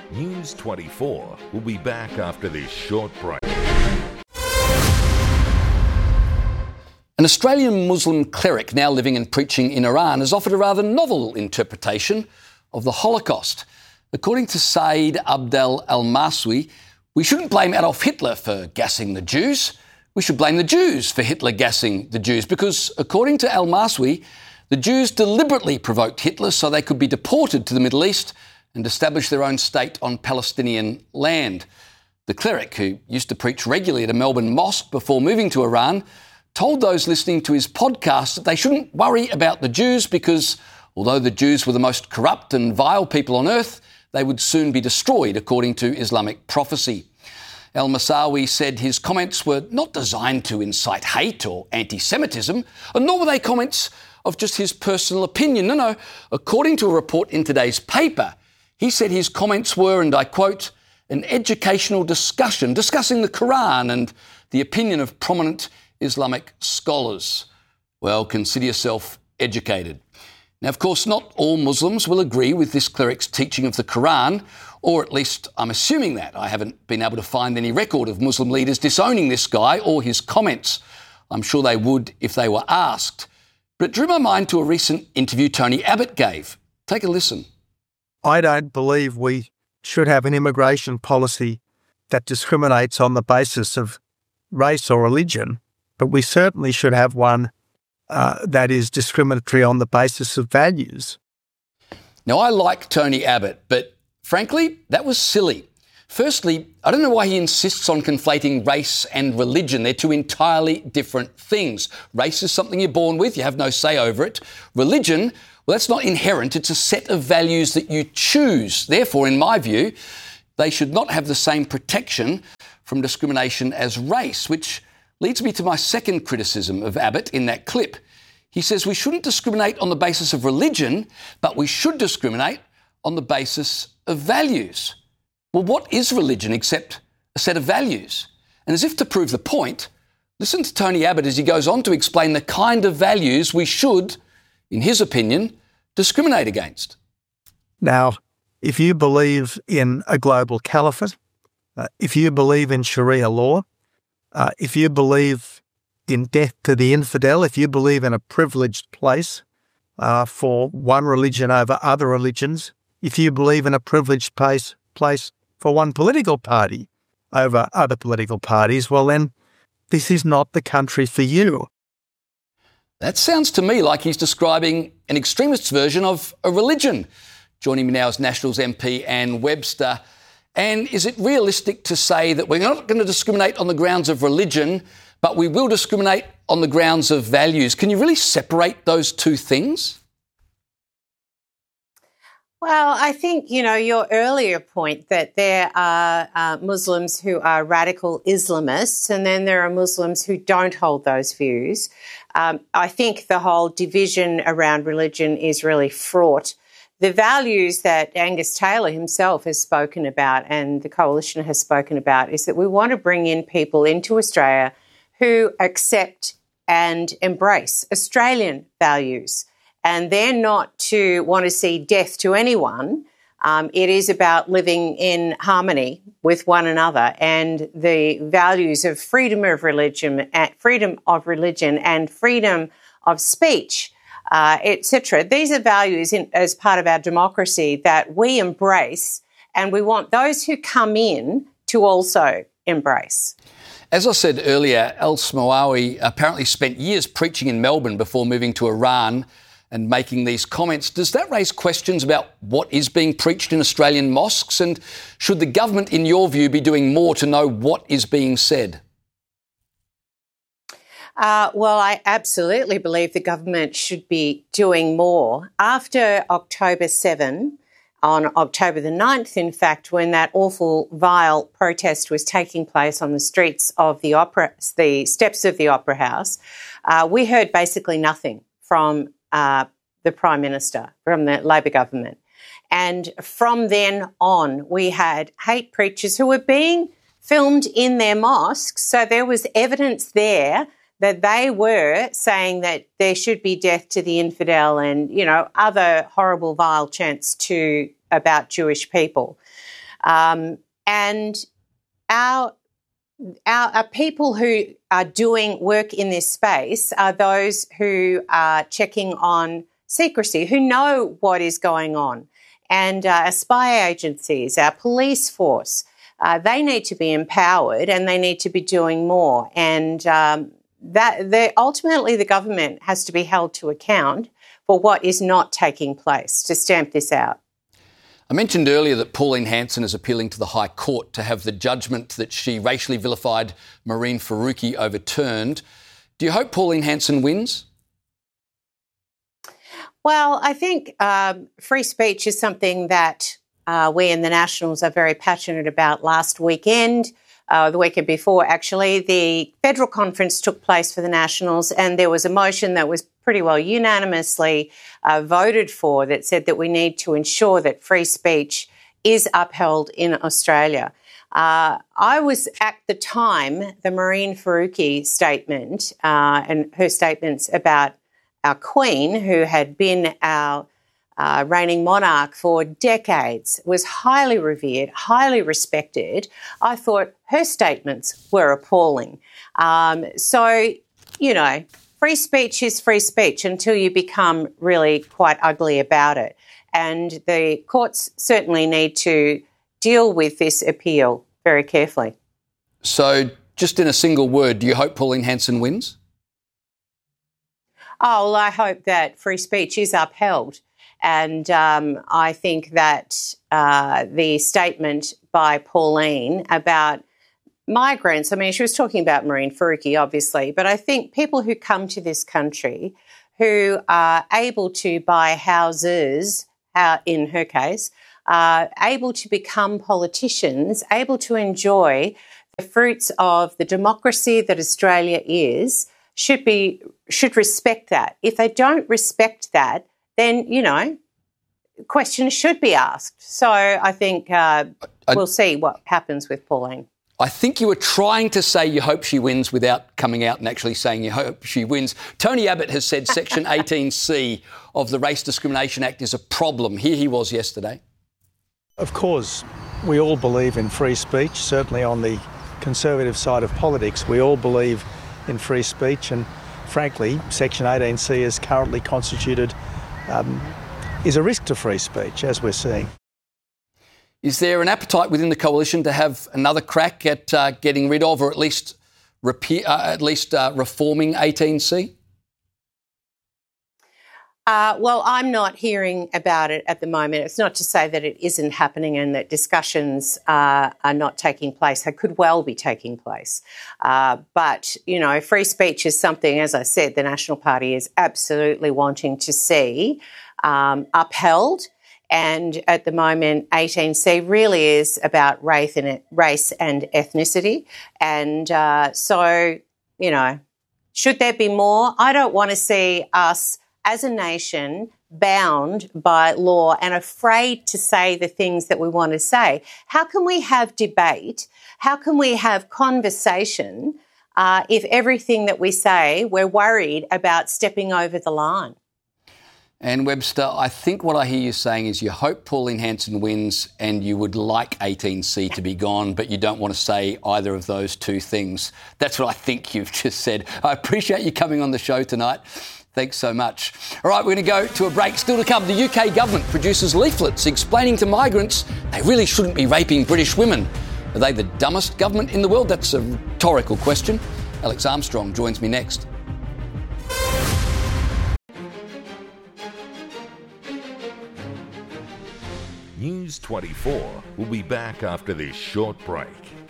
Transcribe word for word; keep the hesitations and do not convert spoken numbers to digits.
News twenty-four will be back after this short break. An Australian Muslim cleric now living and preaching in Iran has offered a rather novel interpretation of the Holocaust. According to Saeed Abdel Al-Maswi, we shouldn't blame Adolf Hitler for gassing the Jews. We should blame the Jews for Hitler gassing the Jews because, according to Al-Maswi, the Jews deliberately provoked Hitler so they could be deported to the Middle East and establish their own state on Palestinian land. The cleric, who used to preach regularly at a Melbourne mosque before moving to Iran, told those listening to his podcast that they shouldn't worry about the Jews because, although the Jews were the most corrupt and vile people on earth, they would soon be destroyed according to Islamic prophecy. Al-Masawi said his comments were not designed to incite hate or anti-Semitism, and nor were they comments of just his personal opinion. No, no. According to a report in today's paper, he said his comments were, and I quote, an educational discussion discussing the Quran and the opinion of prominent Islamic scholars. Well, consider yourself educated. Now, of course, not all Muslims will agree with this cleric's teaching of the Quran, or at least I'm assuming that. I haven't been able to find any record of Muslim leaders disowning this guy or his comments. I'm sure they would if they were asked. But it drew my mind to a recent interview Tony Abbott gave. Take a listen. I don't believe we should have an immigration policy that discriminates on the basis of race or religion, but we certainly should have one uh, that is discriminatory on the basis of values. Now, I like Tony Abbott, but frankly, that was silly. Firstly, I don't know why he insists on conflating race and religion. They're two entirely different things. Race is something you're born with. You have no say over it. Religion, well, that's not inherent. It's a set of values that you choose. Therefore, in my view, they should not have the same protection from discrimination as race, which leads me to my second criticism of Abbott in that clip. He says we shouldn't discriminate on the basis of religion, but we should discriminate on the basis of values. Well, what is religion except a set of values? And as if to prove the point, listen to Tony Abbott as he goes on to explain the kind of values we should, in his opinion, discriminate against. Now, if you believe in a global caliphate, uh, if you believe in Sharia law, uh, if you believe in death to the infidel, if you believe in a privileged place uh, for one religion over other religions, if you believe in a privileged place, place for one political party over other political parties, well then, this is not the country for you. That sounds to me like he's describing an extremist's version of a religion. Joining me now is Nationals M P Anne Webster. And is it realistic to say that we're not going to discriminate on the grounds of religion, but we will discriminate on the grounds of values? Can you really separate those two things? Well, I think, you know, your earlier point that there are uh, Muslims who are radical Islamists and then there are Muslims who don't hold those views. Um, I think the whole division around religion is really fraught. The values that Angus Taylor himself has spoken about and the Coalition has spoken about is that we want to bring in people into Australia who accept and embrace Australian values. And they're not to want to see death to anyone. Um, it is about living in harmony with one another and the values of freedom of religion, freedom of religion and freedom of speech, uh, et cetera. These are values in, as part of our democracy that we embrace, and we want those who come in to also embrace. As I said earlier, Al-Smawi apparently spent years preaching in Melbourne before moving to Iran and making these comments. Does that raise questions about what is being preached in Australian mosques? And should the government, in your view, be doing more to know what is being said? Uh, well, I absolutely believe the government should be doing more. After October seventh, on October the ninth, in fact, when that awful, vile protest was taking place on the streets of the opera, the steps of the Opera House, uh, we heard basically nothing from uh, the Prime Minister, from the Labor government. And from then on, we had hate preachers who were being filmed in their mosques. So there was evidence there that they were saying that there should be death to the infidel and, you know, other horrible, vile chants to about Jewish people. Um, and our, our, our people who are doing work in this space are those who are checking on secrecy, who know what is going on. And uh, our spy agencies, our police force, uh, they need to be empowered and they need to be doing more. And um, that they, ultimately the government has to be held to account for what is not taking place to stamp this out. I mentioned earlier that Pauline Hanson is appealing to the High Court to have the judgment that she racially vilified Mehreen Faruqi overturned. Do you hope Pauline Hanson wins? Well, I think um, free speech is something that uh, we in the Nationals are very passionate about. Last weekend, uh, the weekend before, actually, the federal conference took place for the Nationals, and there was a motion that was pretty well unanimously uh, voted for that said that we need to ensure that free speech is upheld in Australia. Uh, I was at the time, the Mehreen Faruqi statement uh, and her statements about our Queen, who had been our uh, reigning monarch for decades, was highly revered, highly respected. I thought her statements were appalling. Um, so, you know, free speech is free speech until you become really quite ugly about it. And the courts certainly need to deal with this appeal very carefully. So, just in a single word, do you hope Pauline Hanson wins? Oh, well, I hope that free speech is upheld. And um, I think that uh, the statement by Pauline about migrants, I mean, she was talking about Mehreen Faruqi, obviously, but I think people who come to this country who are able to buy houses, uh, in her case, uh, able to become politicians, able to enjoy the fruits of the democracy that Australia is, should be should respect that. If they don't respect that, then, you know, questions should be asked. So I think uh, I, we'll see what happens with Pauline. I think you were trying to say you hope she wins without coming out and actually saying you hope she wins. Tony Abbott has said Section eighteen C of the Race Discrimination Act is a problem. Here he was yesterday. Of course, we all believe in free speech, certainly on the conservative side of politics. We all believe in free speech, and frankly, Section eighteen C is currently constituted um, is a risk to free speech, as we're seeing. Is there an appetite within the coalition to have another crack at uh, getting rid of, or at least repeal, uh, at least uh, reforming eighteen C? Uh, well, I'm not hearing about it at the moment. It's not to say that it isn't happening and that discussions uh, are not taking place. They could well be taking place. Uh, but, you know, free speech is something, as I said, the National Party is absolutely wanting to see um, upheld. And at the moment, eighteen C really is about race and, race and ethnicity. And uh, so, you know, should there be more? I don't want to see us as a nation bound by law and afraid to say the things that we want to say. How can we have debate? How can we have conversation uh, if everything that we say, we're worried about stepping over the line? And Webster, I think what I hear you saying is you hope Pauline Hanson wins and you would like eighteen C to be gone, but you don't want to say either of those two things. That's what I think you've just said. I appreciate you coming on the show tonight. Thanks so much. All right, we're going to go to a break. Still to come, the U K government produces leaflets explaining to migrants they really shouldn't be raping British women. Are they the dumbest government in the world? That's a rhetorical question. Alex Armstrong joins me next. News twenty-four will be back after this short break.